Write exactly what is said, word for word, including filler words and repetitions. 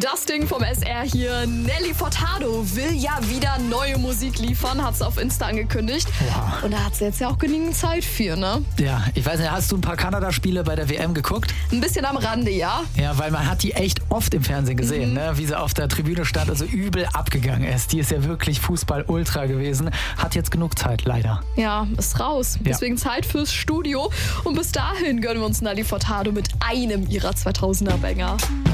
Das Ding vom S R hier. Nelly Furtado will ja wieder neue Musik liefern, hat es auf Insta angekündigt. Wow. Und da hat sie jetzt ja auch genügend Zeit für, ne? Ja, ich weiß nicht, hast du ein paar Kanada-Spiele bei der W M geguckt? Ein bisschen am Rande, ja. Ja, weil man hat die echt oft im Fernsehen gesehen, mhm. ne? Wie sie auf der Tribüne stand, also übel abgegangen ist. Die ist ja wirklich Fußball-Ultra gewesen. Hat jetzt genug Zeit, leider. Ja, ist raus. Ja. Deswegen Zeit fürs Studio. Und bis dahin gönnen wir uns Nelly Furtado mit einem ihrer zweitausender-Banger.